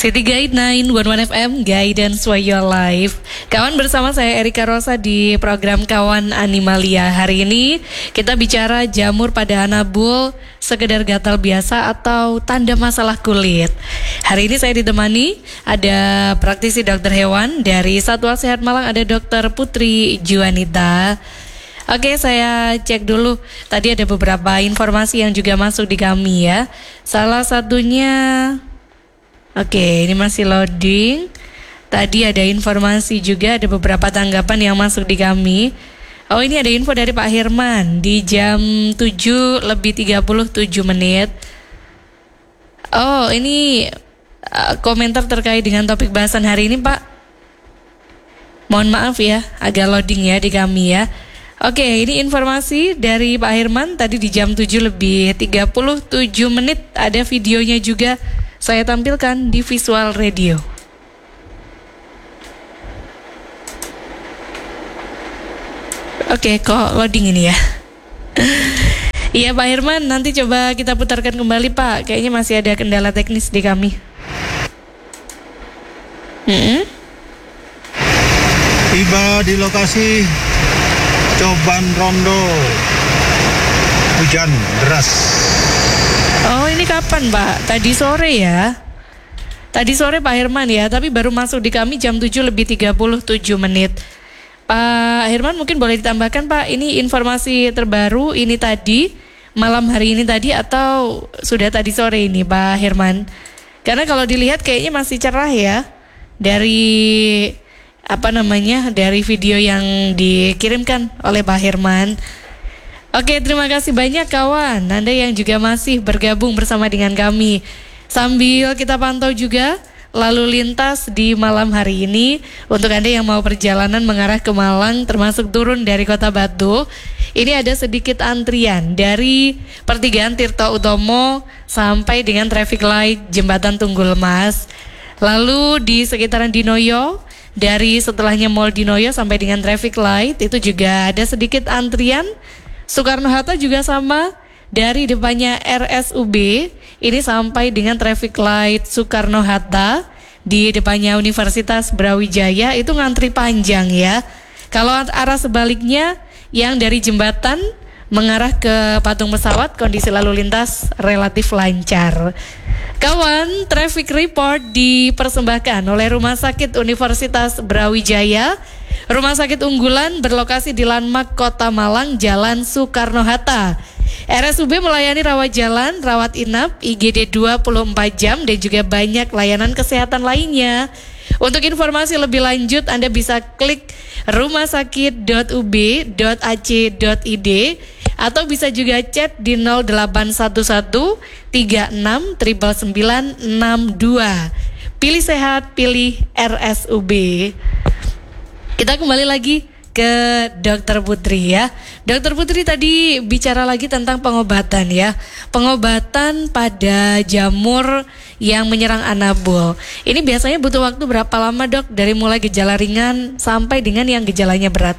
City Guide 911 FM, Guidance for Your Life. Kawan, bersama saya Erika Rosa di program Kawan Animalia. Hari ini kita bicara jamur pada anabul, sekedar gatal biasa atau tanda masalah kulit. Hari ini saya ditemani ada praktisi dokter hewan dari Satwa Sehat Malang, ada Dr. Putri Juanita. Oke, saya cek dulu. Tadi ada beberapa informasi yang juga masuk di kami ya. Salah satunya, oke, ini masih loading. Tadi ada informasi juga, ada beberapa tanggapan yang masuk di kami. Oh, ini ada info dari Pak Herman di jam 7:37. Oh, ini komentar terkait dengan topik bahasan hari ini, Pak. Mohon maaf ya, agak loading ya di kami ya. Oke, ini informasi dari Pak Herman tadi di jam 7:37. Ada videonya juga saya tampilkan di Visual Radio. Oke, kok loading ini ya? Iya Pak Herman, nanti coba kita putarkan kembali Pak. Kayaknya masih ada kendala teknis di kami. Tiba di lokasi Coban Rondo, hujan deras. Oh, ini kapan Pak? Tadi sore ya? Tadi sore Pak Herman ya, tapi baru masuk di kami jam 7:37. Pak Herman mungkin boleh ditambahkan Pak, ini informasi terbaru ini tadi, malam hari ini tadi atau sudah tadi sore ini Pak Herman? Karena kalau dilihat kayaknya masih cerah ya, dari dari video yang dikirimkan oleh Pak Herman. Oke, terima kasih banyak kawan, Anda yang juga masih bergabung bersama dengan kami. Sambil kita pantau juga lalu lintas di malam hari ini untuk Anda yang mau perjalanan mengarah ke Malang, termasuk turun dari Kota Batu. Ini ada sedikit antrian dari pertigaan Tirto Utomo sampai dengan traffic light Jembatan Tunggul Mas. Lalu di sekitaran Dinoyo, dari setelahnya Mall Dinoyo sampai dengan traffic light itu juga ada sedikit antrian. Soekarno-Hatta juga sama, dari depannya RSUB ini sampai dengan traffic light Soekarno-Hatta, di depannya Universitas Brawijaya itu ngantri panjang ya. Kalau arah sebaliknya yang dari jembatan mengarah ke patung pesawat, kondisi lalu lintas relatif lancar. Kawan, traffic report dipersembahkan oleh Rumah Sakit Universitas Brawijaya, rumah sakit unggulan berlokasi di Landmark Kota Malang, Jalan Soekarno-Hatta. RSUB melayani rawat jalan, rawat inap, IGD 24 jam dan juga banyak layanan kesehatan lainnya. Untuk informasi lebih lanjut Anda bisa klik rumahsakit.ub.ac.id atau bisa juga chat di 0811 36 99962. Pilih sehat, pilih RSUB. Kita kembali lagi ke Dr. Putri ya. Dr. Putri tadi bicara lagi tentang pengobatan ya. Pengobatan pada jamur yang menyerang anabul. Ini biasanya butuh waktu berapa lama Dok? Dari mulai gejala ringan sampai dengan yang gejalanya berat.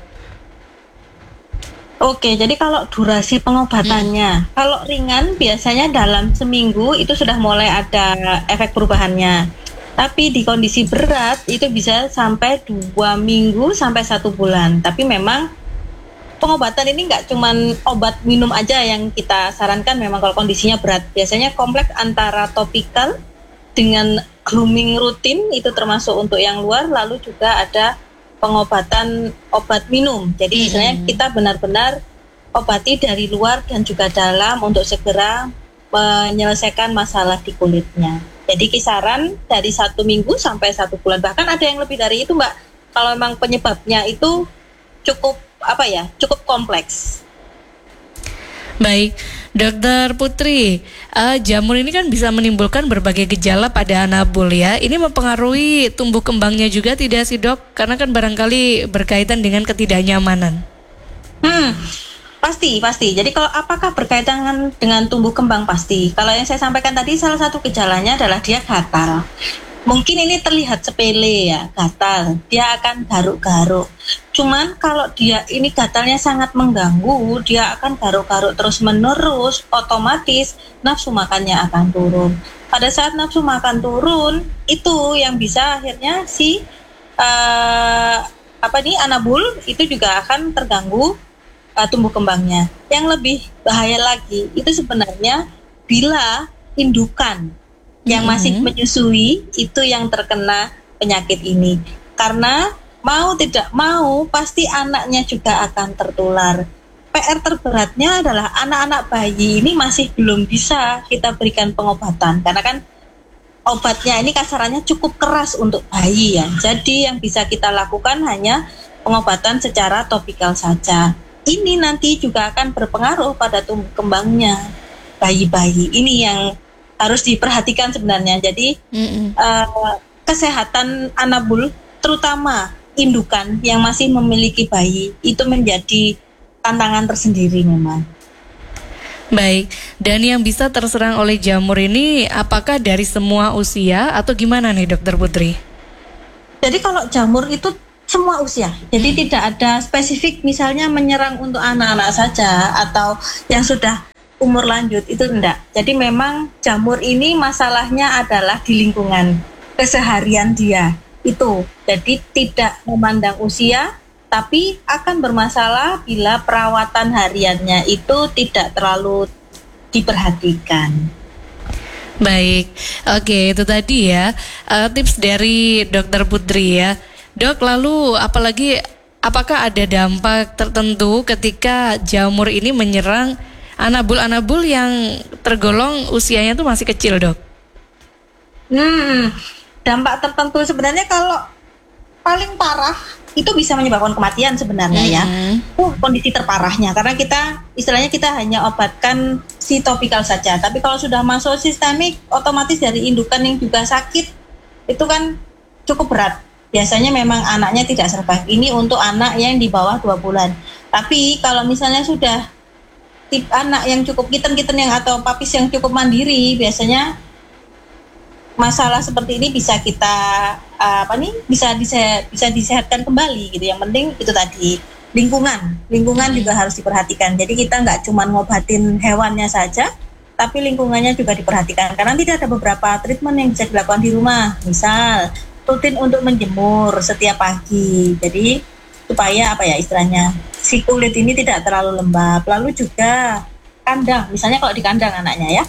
Oke, jadi kalau durasi pengobatannya, kalau ringan biasanya dalam seminggu itu sudah mulai ada efek perubahannya. Tapi di kondisi berat itu bisa sampai 2 minggu sampai 1 bulan. Tapi memang pengobatan ini nggak cuman obat minum aja yang kita sarankan memang kalau kondisinya berat. Biasanya kompleks antara topikal dengan grooming rutin itu termasuk untuk yang luar, lalu juga ada pengobatan obat minum. Jadi misalnya kita benar-benar obati dari luar dan juga dalam untuk segera menyelesaikan masalah di kulitnya. Jadi kisaran dari 1 minggu sampai 1 bulan, bahkan ada yang lebih dari itu Mbak. Kalau memang penyebabnya itu cukup kompleks. Baik, Dokter Putri, jamur ini kan bisa menimbulkan berbagai gejala pada anabul ya. Ini mempengaruhi tumbuh kembangnya juga tidak sih Dok? Karena kan barangkali berkaitan dengan ketidaknyamanan. Pasti. Jadi kalau apakah berkaitan dengan tumbuh kembang pasti. Kalau yang saya sampaikan tadi salah satu gejalanya adalah dia gatal. Mungkin ini terlihat sepele ya, gatal. Dia akan garuk-garuk. Cuman kalau dia ini gatalnya sangat mengganggu, dia akan garuk-garuk terus-menerus, otomatis nafsu makannya akan turun. pada saat nafsu makan turun, itu yang bisa akhirnya si anabul itu juga akan terganggu tumbuh kembangnya. Yang lebih bahaya lagi itu sebenarnya bila indukan yang masih menyusui itu yang terkena penyakit ini. Karena mau tidak mau pasti anaknya juga akan tertular. PR terberatnya adalah anak-anak bayi ini masih belum bisa kita berikan pengobatan karena kan obatnya ini kasarannya cukup keras untuk bayi ya. Jadi yang bisa kita lakukan hanya pengobatan secara topikal saja. Ini nanti juga akan berpengaruh pada tumbuh kembangnya bayi-bayi. Ini yang harus diperhatikan sebenarnya. Jadi kesehatan anabul terutama indukan yang masih memiliki bayi itu menjadi tantangan tersendiri memang. Baik, dan yang bisa terserang oleh jamur ini apakah dari semua usia atau gimana nih Dokter Putri? Jadi kalau jamur itu semua usia, jadi tidak ada spesifik misalnya menyerang untuk anak-anak saja atau yang sudah umur lanjut, itu enggak. Jadi memang jamur ini masalahnya adalah di lingkungan keseharian dia itu. Jadi tidak memandang usia, tapi akan bermasalah bila perawatan hariannya itu tidak terlalu diperhatikan. Baik, oke, itu tadi ya tips dari Dokter Putri ya. Dok, lalu apakah ada dampak tertentu ketika jamur ini menyerang anabul-anabul yang tergolong usianya tuh masih kecil, Dok? Dampak tertentu sebenarnya kalau paling parah itu bisa menyebabkan kematian sebenarnya ya. Kondisi terparahnya karena istilahnya kita hanya obatkan si topikal saja. Tapi kalau sudah masuk sistemik, otomatis dari indukan yang juga sakit itu kan cukup berat. Biasanya memang anaknya tidak survive. Ini untuk anak yang di bawah 2 bulan. Tapi kalau misalnya sudah tip anak yang cukup kiten-kiten yang atau papis yang cukup mandiri, biasanya masalah seperti ini bisa kita bisa disehatkan kembali gitu. Yang penting itu tadi lingkungan juga harus diperhatikan. Jadi kita nggak cuma ngobatin hewannya saja, tapi lingkungannya juga diperhatikan. Karena tidak ada beberapa treatment yang bisa dilakukan di rumah. Misal rutin untuk menjemur setiap pagi. Jadi supaya istilahnya si kulit ini tidak terlalu lembab. Lalu juga kandang, misalnya kalau di kandang anaknya ya.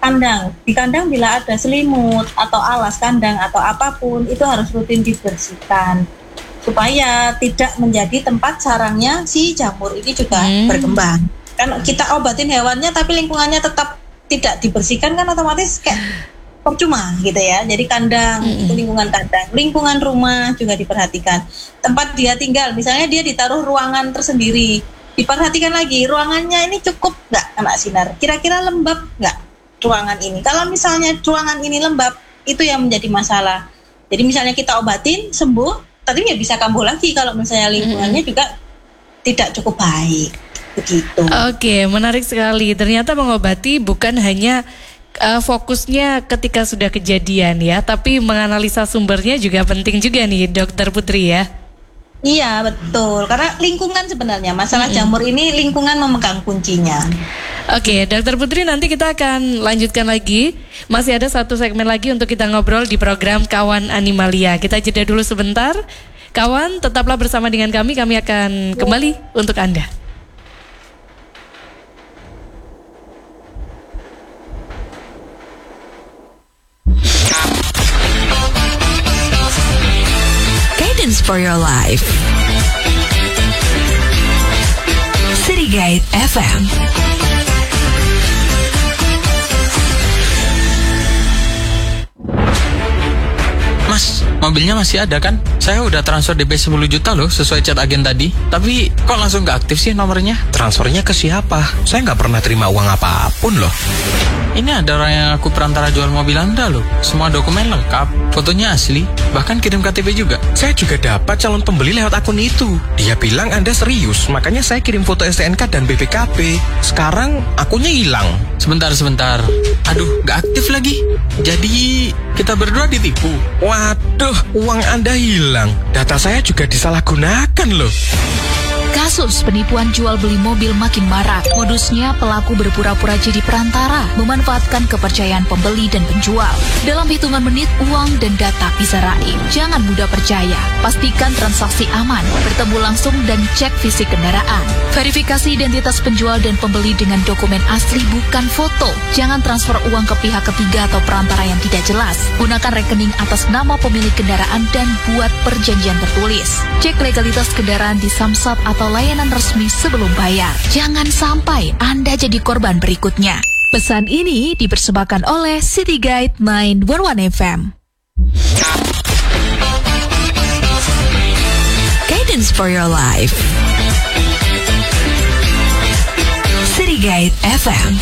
Di kandang bila ada selimut atau alas kandang atau apapun itu harus rutin dibersihkan supaya tidak menjadi tempat sarangnya si jamur ini juga berkembang. Kan kita obatin hewannya tapi lingkungannya tetap tidak dibersihkan kan otomatis kayak percuma gitu ya. Jadi kandang itu lingkungan kandang, lingkungan rumah juga diperhatikan. Tempat dia tinggal, misalnya dia ditaruh ruangan tersendiri, diperhatikan lagi ruangannya ini cukup nggak kena sinar, kira-kira lembab nggak ruangan ini. Kalau misalnya ruangan ini lembab, itu yang menjadi masalah. Jadi misalnya kita obatin, sembuh, tapi ya bisa kambuh lagi kalau misalnya lingkungannya juga tidak cukup baik. Begitu. Oke, menarik sekali. Ternyata mengobati bukan hanya fokusnya ketika sudah kejadian ya, tapi menganalisa sumbernya juga penting juga nih Dokter Putri ya. Iya betul, karena lingkungan sebenarnya masalah jamur ini lingkungan memegang kuncinya. Oke, Dokter Putri, nanti kita akan lanjutkan lagi. Masih ada satu segmen lagi untuk kita ngobrol di program Kawan Animalia. Kita jeda dulu sebentar. Kawan, tetaplah bersama dengan kami akan kembali untuk Anda. Guidance for your life. City Guide FM. Mas, mobilnya masih ada kan? Saya udah transfer DP 10 juta loh sesuai chat agen tadi. Tapi kok langsung gak aktif sih nomornya? Transfernya ke siapa? Saya nggak pernah terima uang apapun loh. Ini ada orang yang aku perantara jual mobil Anda loh. Semua dokumen lengkap, fotonya asli, bahkan kirim KTP juga. Saya juga dapat calon pembeli lewat akun itu. Dia bilang Anda serius, makanya saya kirim foto STNK dan BPKB. Sekarang akunnya hilang. Sebentar. Aduh, gak aktif lagi. Jadi kita berdua ditipu. Waduh, uang Anda hilang. Data saya juga disalahgunakan loh. Kasus penipuan jual beli mobil makin marak. Modusnya pelaku berpura-pura jadi perantara, memanfaatkan kepercayaan pembeli dan penjual. Dalam hitungan menit, uang dan data bisa raib. Jangan mudah percaya. Pastikan transaksi aman. Bertemu langsung dan cek fisik kendaraan. Verifikasi identitas penjual dan pembeli dengan dokumen asli bukan foto. Jangan transfer uang ke pihak ketiga atau perantara yang tidak jelas. Gunakan rekening atas nama pemilik kendaraan dan buat perjanjian tertulis. Cek legalitas kendaraan di Samsat atau layanan resmi sebelum bayar. Jangan sampai Anda jadi korban berikutnya. Pesan ini dipersembahkan oleh City Guide 911 FM. Guidance for your life. City Guide FM.